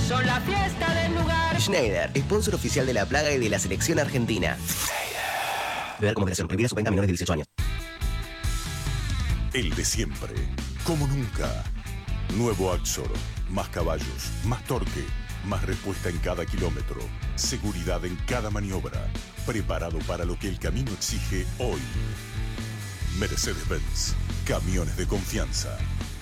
son la fiesta del lugar. Schneider, sponsor oficial de la plaga y de la selección argentina. Beber como moderación, prohibida su venta a menores de 18 años. El de siempre, como nunca. Nuevo Axor, más caballos, más torque, más respuesta en cada kilómetro, seguridad en cada maniobra, preparado para lo que el camino exige hoy. Mercedes-Benz, camiones de confianza.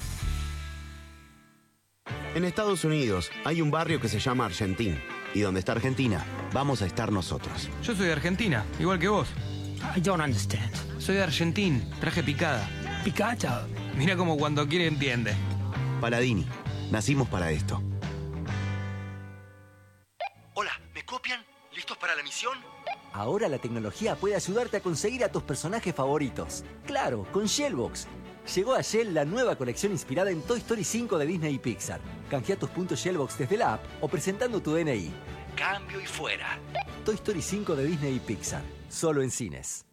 En Estados Unidos hay un barrio que se llama Argentín, y donde está Argentina, vamos a estar nosotros. Yo soy de Argentina, igual que vos. I don't understand. Soy de Argentín, traje picada. Picata. Mira como cuando quiere entiende. Paladini, nacimos para esto. Hola, ¿me copian? ¿Listos para la misión? Ahora la tecnología puede ayudarte a conseguir a tus personajes favoritos. Claro, con Shellbox. Llegó a Shell la nueva colección inspirada en Toy Story 5 de Disney y Pixar. Canjea tus puntos Shellbox desde la app o presentando tu DNI. Cambio y fuera. Toy Story 5 de Disney y Pixar. Solo en cines.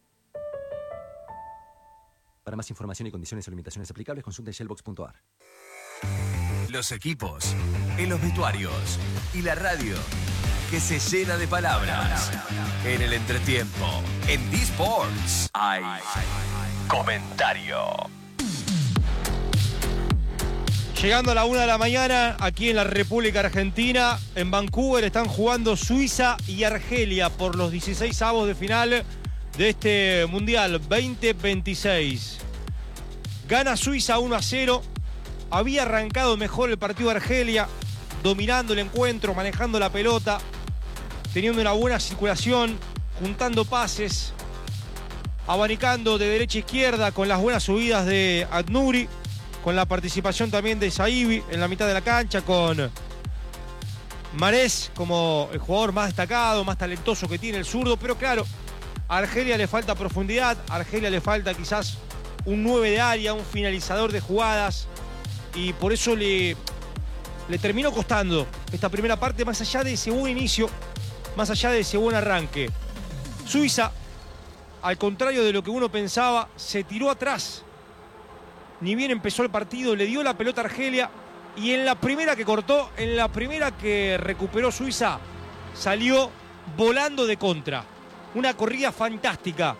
Para más información y condiciones o limitaciones aplicables, consulta shellbox.ar. Los equipos, en los vestuarios y la radio que se llena de palabras. En el entretiempo, en D-Sports, hay comentario. Llegando a la 1 de la mañana, aquí en la República Argentina, en Vancouver, están jugando Suiza y Argelia por los 16avos de final de este Mundial 2026. Gana Suiza 1-0. Había arrancado mejor el partido de Argelia, dominando el encuentro, manejando la pelota, teniendo una buena circulación, juntando pases, abanicando de derecha a izquierda con las buenas subidas de Adnuri, con la participación también de Saibi en la mitad de la cancha, con Marés como el jugador más destacado, más talentoso que tiene el zurdo. Pero claro, a Argelia le falta profundidad, a Argelia le falta quizás un 9 de área, un finalizador de jugadas, y por eso le terminó costando esta primera parte, más allá de ese buen inicio, más allá de ese buen arranque. Suiza, al contrario de lo que uno pensaba, se tiró atrás. Ni bien empezó el partido, le dio la pelota a Argelia, y en la primera que cortó, en la primera que recuperó Suiza, salió volando de contra. Una corrida fantástica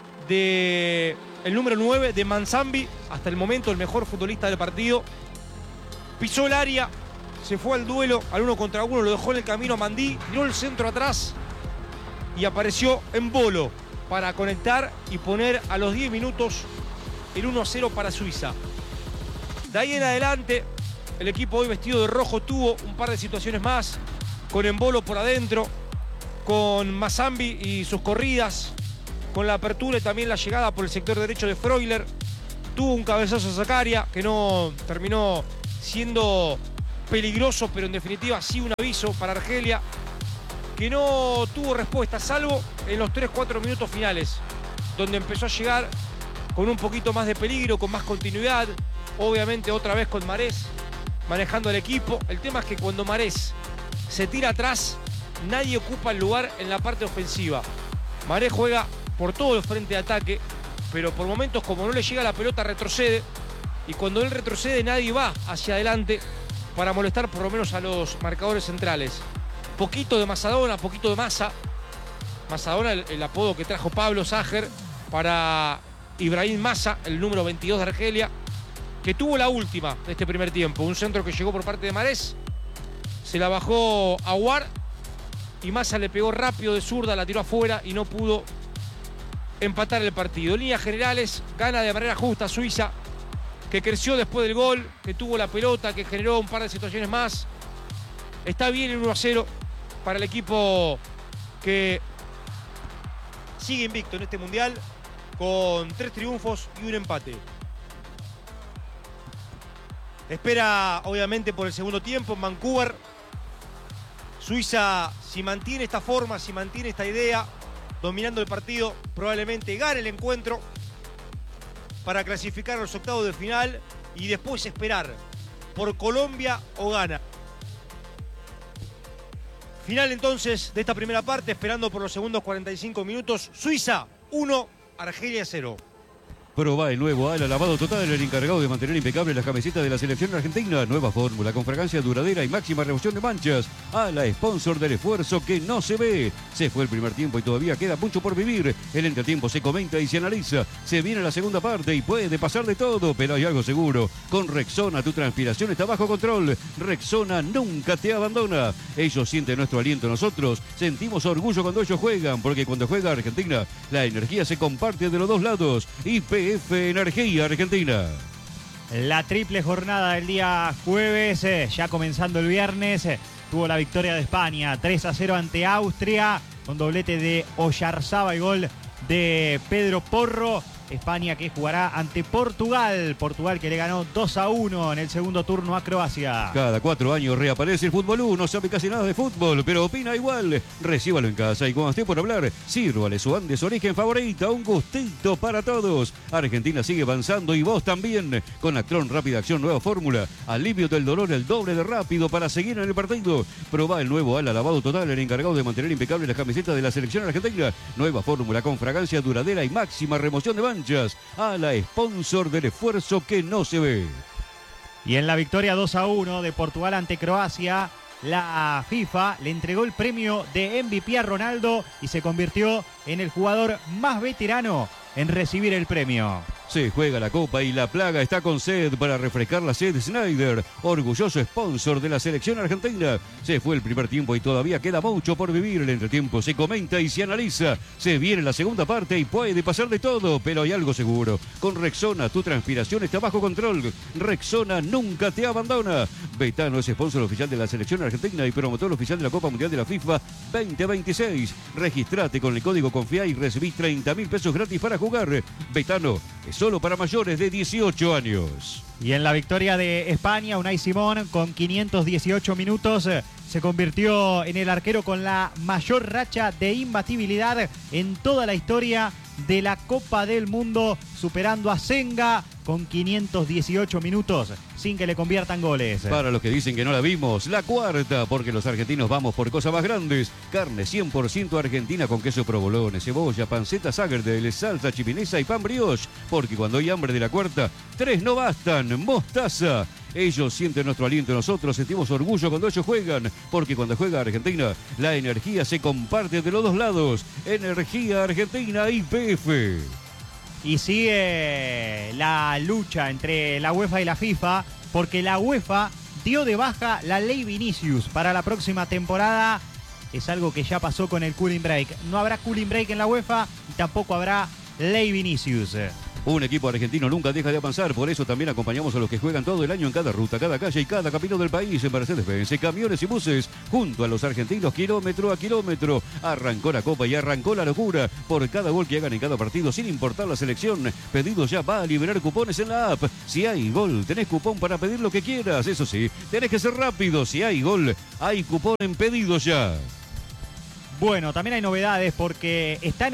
de el número 9 de Manzambi, hasta el momento el mejor futbolista del partido. Pisó el área, se fue al duelo, al 1 contra 1, lo dejó en el camino a Mandí, tiró el centro atrás y apareció en Bolo para conectar y poner a los 10 minutos el 1-0 para Suiza. De ahí en adelante, el equipo hoy vestido de rojo tuvo un par de situaciones más, con Embolo por adentro, con Manzambi y sus corridas, con la apertura y también la llegada por el sector derecho de Freuler. Tuvo un cabezazo a Zakaria que no terminó siendo peligroso, pero en definitiva sí un aviso para Argelia, que no tuvo respuesta, salvo en los 3-4 minutos finales, donde empezó a llegar con un poquito más de peligro, con más continuidad, obviamente otra vez con Marés manejando el equipo. El tema es que cuando Marés se tira atrás, nadie ocupa el lugar en la parte ofensiva. Marés juega por todo el frente de ataque, pero por momentos, como no le llega la pelota, retrocede, y cuando él retrocede nadie va hacia adelante para molestar por lo menos a los marcadores centrales. Poquito de Masadona, poquito de Massa. Masadona, el apodo que trajo Pablo Ságer para Ibrahim Massa, el número 22 de Argelia, que tuvo la última de este primer tiempo. Un centro que llegó por parte de Marés, se la bajó a Aouar y Massa le pegó rápido de zurda, la tiró afuera y no pudo empatar el partido. En líneas generales, gana de manera justa Suiza, que creció después del gol, que tuvo la pelota, que generó un par de situaciones más. Está bien el 1-0 para el equipo que sigue invicto en este Mundial, con 3 triunfos y un empate. Espera, obviamente, por el segundo tiempo en Vancouver. Suiza, si mantiene esta forma, si mantiene esta idea, dominando el partido, probablemente gane el encuentro para clasificar a los octavos de final y después esperar por Colombia o Ghana. Final entonces de esta primera parte, esperando por los segundos 45 minutos. Suiza 1, Argelia 0. Probá el nuevo ala lavado total, el encargado de mantener impecable las camisetas de la selección argentina. Nueva fórmula con fragancia duradera y máxima remoción de manchas. Ala, sponsor del esfuerzo que no se ve. Se fue el primer tiempo y todavía queda mucho por vivir. El entretiempo se comenta y se analiza. Se viene la segunda parte y puede pasar de todo, pero hay algo seguro. Con Rexona tu transpiración está bajo control. Rexona nunca te abandona. Ellos sienten nuestro aliento, nosotros sentimos orgullo cuando ellos juegan, porque cuando juega Argentina, la energía se comparte de los dos lados. YPF Energía Argentina. La triple jornada del día jueves, ya comenzando el viernes, tuvo la victoria de España 3-0 ante Austria, con doblete de Oyarzaba y gol de Pedro Porro. España que jugará ante Portugal. Portugal que le ganó 2-1 en el segundo turno a Croacia. Cada 4 años reaparece el Fútbol 1. No sabe casi nada de fútbol, pero opina igual. Recíbalo en casa y cuando esté por hablar, sírvale su Andes Origen favorita. Un gustito para todos. Argentina sigue avanzando y vos también. Con Actron Rápida Acción Nueva Fórmula. Alivio del dolor, el doble de rápido para seguir en el partido. Probá el nuevo ala lavado total, el encargado de mantener impecables las camisetas de la selección argentina. Nueva fórmula con fragancia duradera y máxima remoción de manchas. A la sponsor del esfuerzo que no se ve. Y en la victoria 2-1 de Portugal ante Croacia, la FIFA le entregó el premio de MVP a Ronaldo y se convirtió en el jugador más veterano en recibir el premio. Se juega la Copa y la Plaga está con sed para refrescar la sed. Snyder, orgulloso sponsor de la selección argentina. Se fue el primer tiempo y todavía queda mucho por vivir. El entretiempo se comenta y se analiza. Se viene la segunda parte y puede pasar de todo, pero hay algo seguro. Con Rexona tu transpiración está bajo control. Rexona nunca te abandona. Betano es sponsor oficial de la selección argentina y promotor oficial de la Copa Mundial de la FIFA 2026. Registrate con el código CONFIA y recibís 30.000 pesos gratis para jugar. Betano es solo para mayores de 18 años. Y en la victoria de España, Unai Simón, con 518 minutos, se convirtió en el arquero con la mayor racha de imbatibilidad en toda la historia de la Copa del Mundo, superando a Senga con 518 minutos sin que le conviertan goles. Para los que dicen que no la vimos, la cuarta, porque los argentinos vamos por cosas más grandes. Carne 100% argentina con queso provolone, cebolla, panceta Sagerdale, salsa chipinesa y pan brioche, porque cuando hay hambre de la cuarta, 3 no bastan. Mostaza. Ellos sienten nuestro aliento, nosotros sentimos orgullo cuando ellos juegan, porque cuando juega Argentina, la energía se comparte de los dos lados. Energía Argentina YPF. Y sigue la lucha entre la UEFA y la FIFA, porque la UEFA dio de baja la ley Vinicius para la próxima temporada. Es algo que ya pasó con el cooling break. No habrá cooling break en la UEFA y tampoco habrá ley Vinicius. Un equipo argentino nunca deja de avanzar, por eso también acompañamos a los que juegan todo el año en cada ruta, cada calle y cada camino del país en Mercedes-Benz, camiones y buses, junto a los argentinos kilómetro a kilómetro. Arrancó la Copa y arrancó la locura por cada gol que hagan en cada partido, sin importar la selección. Pedido ya, va a liberar cupones en la app. Si hay gol, tenés cupón para pedir lo que quieras, eso sí, tenés que ser rápido. Si hay gol, hay cupón en pedido ya. Bueno, también hay novedades porque están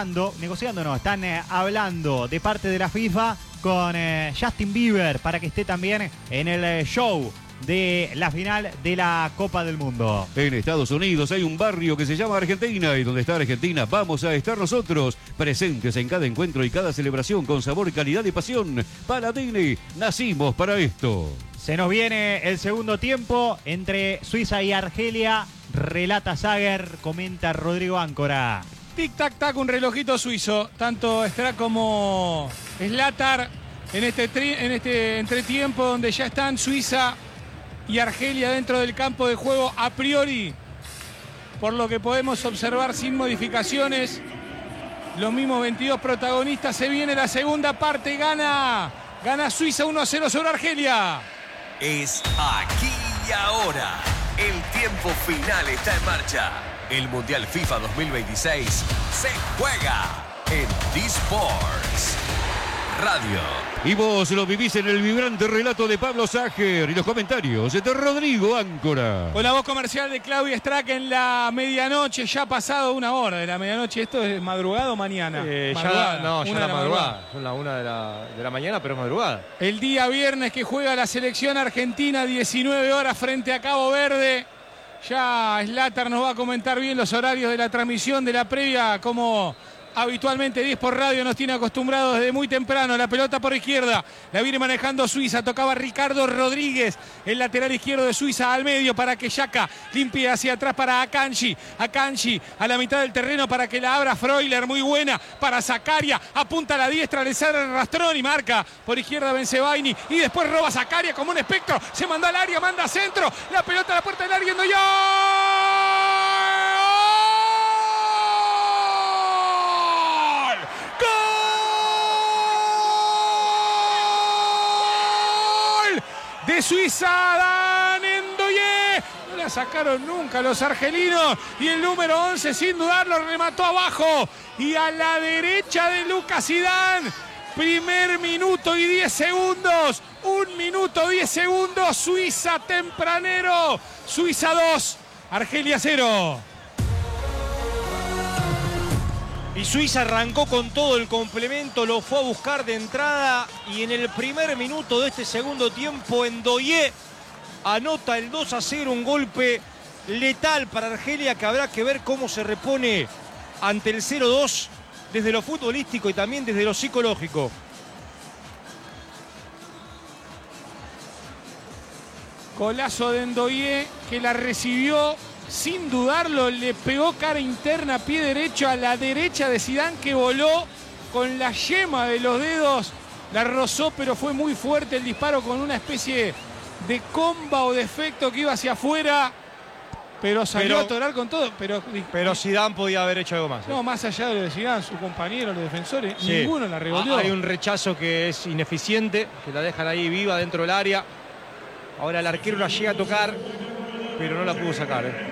están hablando de parte de la FIFA con Justin Bieber para que esté también en el show de la final de la Copa del Mundo. En Estados Unidos hay un barrio que se llama Argentina y donde está Argentina vamos a estar nosotros, presentes en cada encuentro y cada celebración con sabor, calidad y pasión. Paladini, nacimos para esto. Se nos viene el segundo tiempo entre Suiza y Argelia. Relata Sager, comenta Rodrigo Áncora. Tic-tac-tac, un relojito suizo. Tanto Strack como Zlatar en este entretiempo donde ya están Suiza y Argelia dentro del campo de juego a priori. Por lo que podemos observar sin modificaciones. Los mismos 22 protagonistas. Se viene la segunda parte. Gana Suiza 1-0 sobre Argelia. Es aquí y ahora. El tiempo final está en marcha. El Mundial FIFA 2026 se juega en D-Sports Radio. Y vos lo vivís en el vibrante relato de Pablo Sager y los comentarios de Rodrigo Áncora. Con la voz comercial de Claudia Strack en la medianoche, ya ha pasado 1 hora de la medianoche. ¿Esto es madrugada o mañana? Ya la madrugada. Son las 1 de la mañana, pero es madrugada. El día viernes que juega la selección argentina, 19 horas frente a Cabo Verde. Ya Zlatar nos va a comentar bien los horarios de la transmisión de la previa, cómo habitualmente 10 por radio nos tiene acostumbrados desde muy temprano. La pelota por izquierda, la viene manejando Suiza, tocaba Ricardo Rodríguez, el lateral izquierdo de Suiza al medio para que Xhaka limpie hacia atrás para Akanji a la mitad del terreno para que la abra Freuler, muy buena para Zakaria, apunta a la diestra, le sale el rastrón y marca por izquierda Bensebaini y después roba Zakaria como un espectro, se mandó al área, manda centro, la pelota a la puerta del área, Ndoye. De Suiza, Dan Ndoye. No la sacaron nunca los argelinos. Y el número 11, sin dudarlo, remató abajo. Y a la derecha de Lucas Zidane. Primer minuto y 10 segundos. 1 minuto 10 segundos. Suiza tempranero. Suiza 2, Argelia 0. Y Suiza arrancó con todo el complemento, lo fue a buscar de entrada y en el primer minuto de este segundo tiempo Ndoye anota el 2-0, un golpe letal para Argelia que habrá que ver cómo se repone ante el 0-2 desde lo futbolístico y también desde lo psicológico. Golazo de Ndoye que la recibió sin dudarlo, le pegó cara interna, pie derecho a la derecha de Zidane que voló con la yema de los dedos, la rozó pero fue muy fuerte el disparo con una especie de comba o de efecto que iba hacia afuera, pero salió a torar con todo. Pero Zidane podía haber hecho algo más. No, más allá de lo de Zidane, su compañero, los defensores, sí, ninguno la revolvió. Hay un rechazo que es ineficiente, que la dejan ahí viva dentro del área. Ahora el arquero la llega a tocar, pero no la pudo sacar.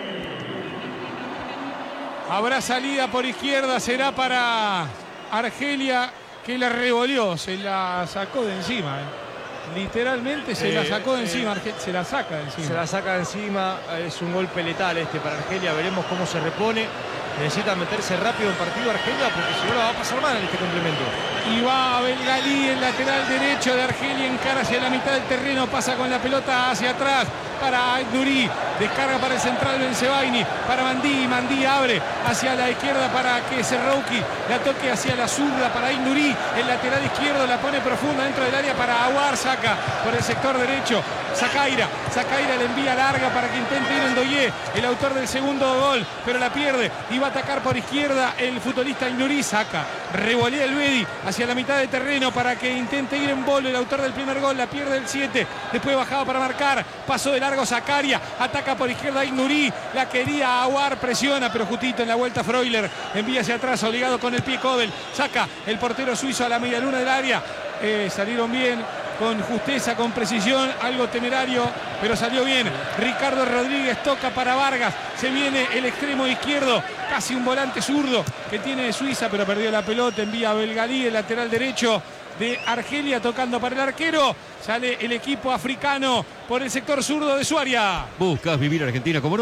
Habrá salida por izquierda, será para Argelia, que la revolvió, se la sacó de encima. Literalmente se la sacó de encima, se la saca de encima. Se la saca de encima, es un golpe letal para Argelia, veremos cómo se repone. Necesita meterse rápido en partido Argelia porque si no la va a pasar mal en este complemento. Y va Belgalí, el lateral derecho de Argelia, encara hacia la mitad del terreno, pasa con la pelota hacia atrás para Ndoye, descarga para el central Bensebaini, para Mandi abre hacia la izquierda para que Serrouki la toque hacia la zurda para Ndoye, el lateral izquierdo la pone profunda dentro del área para Aouar, saca por el sector derecho, Zakaira le envía larga para que intente ir Ndoye, el autor del segundo gol, pero la pierde y va a atacar por izquierda el futbolista Ndoye, saca, revolea el Bedi hacia la mitad del terreno para que intente ir en bolo el autor del primer gol, la pierde el 7, después bajaba para marcar, pasó de largo Zakaria, ataca por izquierda Ndoye, la quería Aouar, presiona, pero justito en la vuelta Freuler, envía hacia atrás, obligado con el pie Kobel, saca el portero suizo a la media luna del área, salieron bien, con justeza, con precisión, algo temerario, pero salió bien. Ricardo Rodríguez toca para Vargas, se viene el extremo izquierdo, casi un volante zurdo que tiene Suiza, pero perdió la pelota, envía a Belgalí, el lateral derecho de Argelia, tocando para el arquero, sale el equipo africano por el sector zurdo de su área. Buscas vivir Argentina como